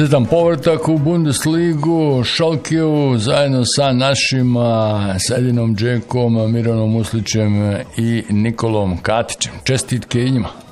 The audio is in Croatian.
Sretan povratak u Bundesligu, Schalkeu zajedno sa našima, sa Edinom Džekom, Mironom Uslićem i Nikolom Katićem. Čestitke i njima.